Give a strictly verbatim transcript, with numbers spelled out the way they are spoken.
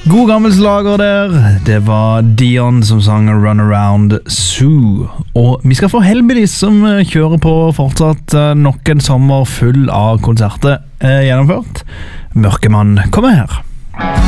God gammel slager der. Det var Dion som sang Run Around Zoo. Og vi skal få Hellbillies som kjører på fortsatt nok en sommer full av konserter eh, gjennomført. Mørkemann kommer her.